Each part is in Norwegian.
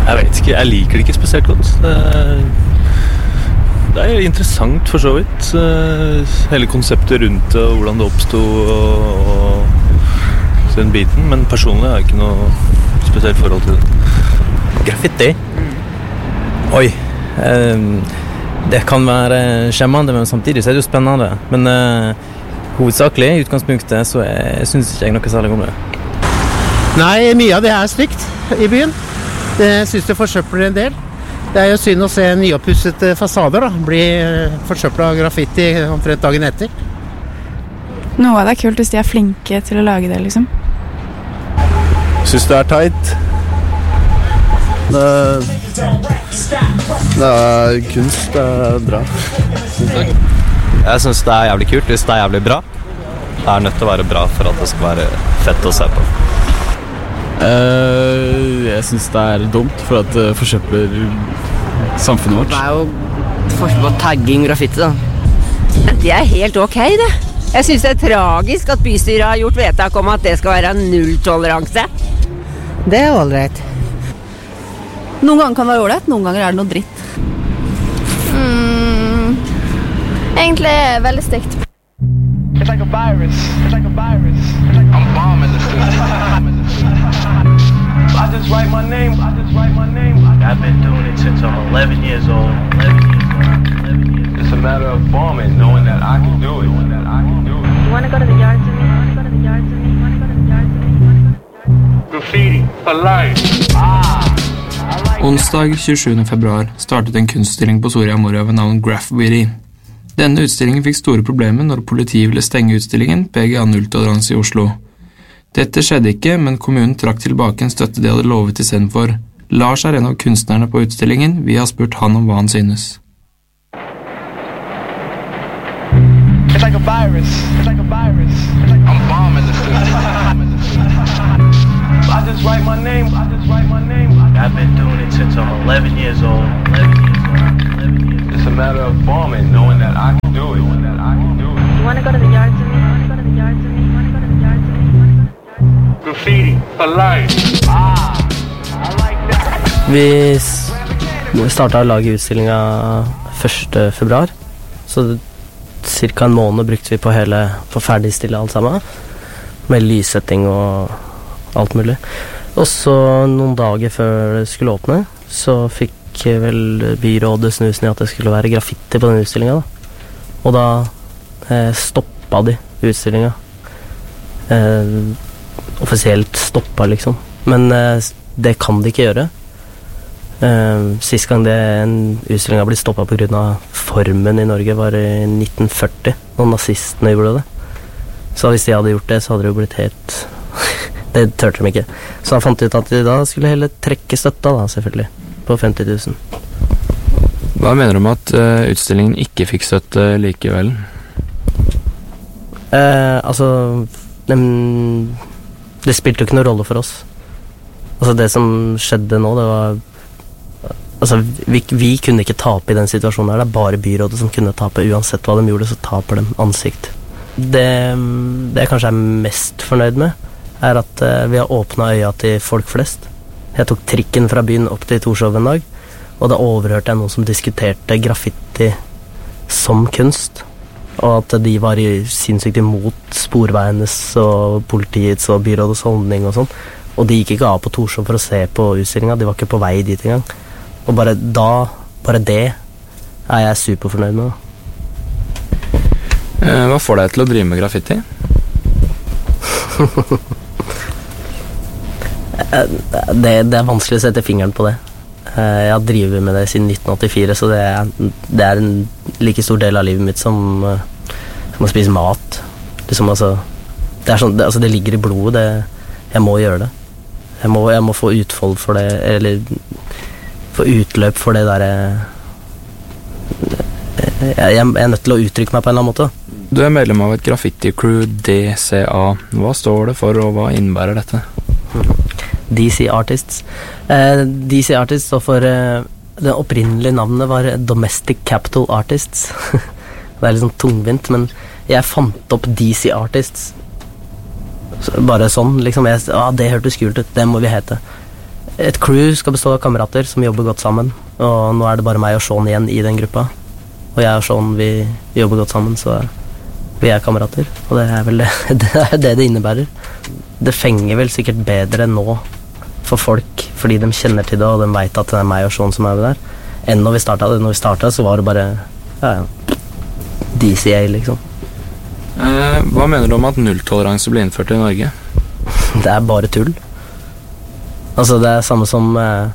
Jeg vet ikke, jeg liker det ikke spesielt godt. Det er interessant for så vidt. Hele konseptet rundt det, og hvordan det oppstod og den biten. Men personlig har jeg ikke noe spesielt forhold til det. Graffiti? Oi. Det kan være skjemmende, men samtidig så er det jo spennende. Men hovedsakelig i utgangspunktet så synes ikke jeg noe særlig om det. Nei, mye av det er stygt i byen. Det synes det forsøpler en del. Det er jo synd å se nyoppusset fasader da, bli forsøplet av graffiti omtrent dagen etter. Noe av det er kult hvis de er flinke til å lage det, liksom. Synes det er teit. Det er kunst, det er bra. Jeg synes det er jævlig kult hvis det er jævlig bra. Det er nødt til å være bra for at det skal være fett å se på. Jeg synes det er dumt for at det forsøpler samfunnet vårt. Det er jo forskjell på tagging og graffiti da. Det er helt ok det. Jeg synes det er tragisk at bystyret har gjort vedtak om at det skal være nulltoleranse. Det er ålreit. Noen ganger kan det være ålreit, noen ganger er det noe dritt. Egentlig veldig stygt. It's like a virus. It's like a virus. I'm bombing the system. I just write my name. I just write my name. I've been doing it since I'm 11 years old. It's a matter of bombing, knowing that I can do it. You want to go to the yard to me? You want to go to the yard to me? You want to go to the yard to me? You want to go to the yard to me? Graffiti for life. Onsdag 27. februar startet en kunststilling på Soria Moria ved navn Graffiti. Denne utstillingen fikk store problemer når politiet ville stenge utstillingen PGA nulltoleranse i Oslo. Dette skjedde ikke, men kommunen trakk tilbake en støtte de hadde lovet i stedet for. Lars er en av kunstnerne på utstillingen. Vi har spurt han om hva han synes. It's like a virus. It's like a virus. I'm bombing the system. I just write my name. I just write my name. I've been doing it since I'm 11 years old. It's a matter of bombing, knowing that I can do it. You want to go to the yard to me? You want to go to the yard to me? You want to go to the yard to me? You want to go to the yard to me? Graffiti for life. I like that. Vi startet å lage utstillingen 1. februar, så cirka en måned brukte vi på ferdigstille alt sammen, med lyssetting og alt mulig. Og så noen dager før det skulle åpne, så fikk vel byrådet snusen i at det skulle være graffiti på den utstillingen da. Og da stoppet de utstillingen. Offisielt stoppet liksom. Men det kan de ikke gjøre. Sist gang en utstilling har blitt stoppet på grunn av formen i Norge var i 1940, når nazistene gjorde det. Så hvis de hadde gjort det, så hadde det jo blitt helt... det tørte de ikke. Så da fant de ut at de da skulle heller trekke støtta da, selvfølgelig, på 50 000. Hva mener du om at utstillingen ikke fikk støtte likevel? Altså, det spilte jo ikke noen rolle for oss. Altså det som skjedde nå, det var... Altså, vi kunne ikke tape i den situasjonen her. Det er bare byrådet som kunne tape. Uansett hva de gjorde, så taper de ansikt. Det jeg kanskje er mest fornøyd med, er at vi har åpnet øya til folk flest. Jeg tok trikken fra byen opp til Torshov en dag, og da overhørte jeg noen som diskuterte graffiti som kunst, og at de var sinnssykt imot sporveienes og politiets og byrådets holdning og sånn. Og de gikk ikke av på Torshov for å se på utstillingen, de var ikke på vei dit engang. Og bare det er jeg superfornøyd med. Hva får deg til å drive med graffiti? Det er vanskelig å sette fingeren på det. Jeg har drivet med det siden 1984, så det er en like stor del av livet mitt som å spise mat. Liksom, altså, det ligger i blodet. Jeg må gjøre det. Jeg må få utfold for det, eller få utløp for det der. Jeg er nødt til å uttrykke meg på en eller annen måte. Du er medlem av et graffiti-crew, DCA. Hva står det for, og hva innebærer dette? DC Artists. DC Artists står for det opprinnelige navnet var Domestic Capital Artists. Det er litt sånn tungvint, men jeg fant opp DC Artists. Bare sånn, liksom. Det hørtes kult ut, det må vi hete. et crew skal bestå av kamerater som jobber godt sammen, og nå det bare meg og Sean igjen i den gruppa. Og jeg og Sean, vi jobber godt sammen, så vi kamerater, og det vel det innebærer. Det fenger vel sikkert bedre nå for folk, fordi de kjenner til det, og de vet at det meg og Sean som med der, enn når vi startet det. Når vi startet, så var det bare DCA, liksom. Hva mener du om at nulltoleranse ble innført i Norge? Det bare tull. Altså, det samme som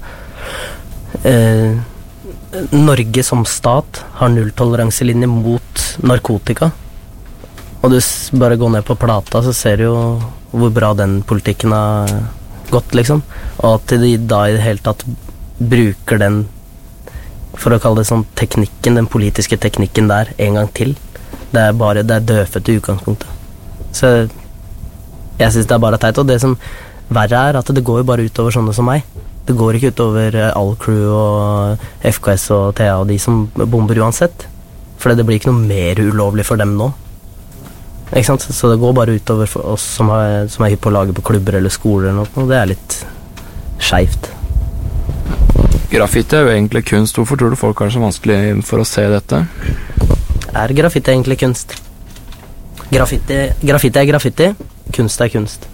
Norge som stat har nulltoleranselinje mot narkotika. Og du bare går ned på plata, så ser du jo hvor bra den politikken har gått, liksom. Og at de da i det hele tatt bruker den, for å kalle det sånn, teknikken, den politiske teknikken der, en gang til. Det døfet i utgangspunktet. Så jeg synes det bare teit, og det som verre at det går jo bare utover sånne som meg. Det går ikke utover all crew og FKS og TA og de som bomber uansett. For det blir ikke noe mer ulovlig for dem nå. Ikke sant? Så det går bare utover for oss som er hypp på å lage på klubber eller skoler eller noe, og det litt skjevt. Graffiti jo egentlig kunst. Hvorfor tror du folk har det så vanskelig for å se dette? Graffiti egentlig kunst? Graffiti graffiti, kunst kunst.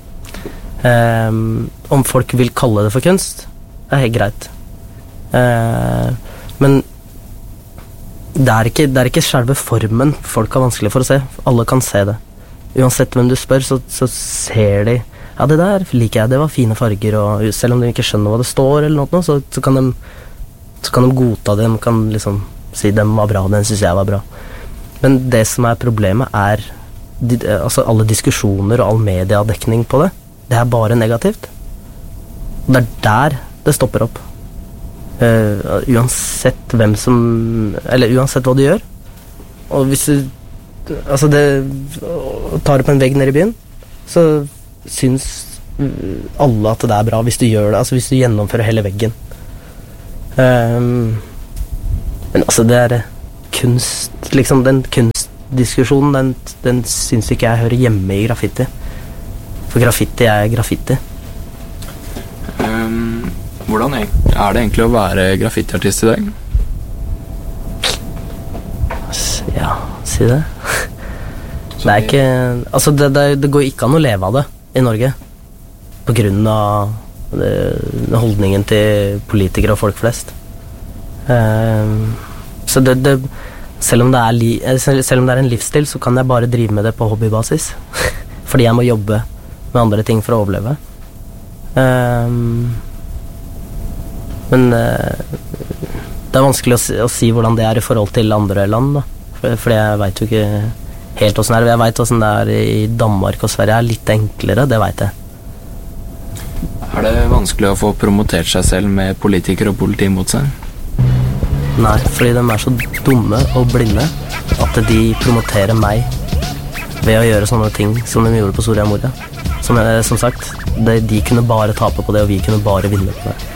Om folk vil kalle det for kunst, helt greit. Men det ikke selve formen folk har vanskelig for å se. Alle kan se det. Uansett hvem du spør, så ser de, ja, det der liker jeg, det var fine farger, og selv om de ikke skjønner hva det står eller noe, så kan de godta det. De kan liksom si den var bra, den synes jeg var bra. Men det som problemet altså alle diskusjoner og all mediedekning på det, det bare negativt. Det der det stopper opp. Uansett hvem som, eller uansett hva du gjør. Og hvis du tar det på en vegg nede i byen, så syns alle at det bra hvis du gjør det, altså hvis du gjennomfører hele veggen. Men altså det kunst, liksom den kunstdiskusjonen, den syns ikke jeg hører hjemme i graffiti. For graffiti graffiti. Hvordan det egentlig å være graffitiartist i dag? Ja, si det. Det ikke, altså det går ikke an å leve av det i Norge på grunn av holdningen til politikere og folk flest. Så selv om det en livsstil, så kan jeg bare drive med det på hobbybasis. Fordi jeg må jobbe med andre ting for å overleve. Men det vanskelig å si hvordan det i forhold til andre land, da. Fordi jeg vet jo ikke helt hvordan det Jeg vet hvordan det i Danmark og Sverige litt enklere, det vet jeg. Det vanskelig å få promotert seg selv med politikere og politi mot seg? Nei, fordi de så dumme og blinde at de promoterer meg ved å gjøre sånne ting som de gjorde på Soria Moria. Som sagt, de kunne bare tape på det, og vi kunne bare vinne på det.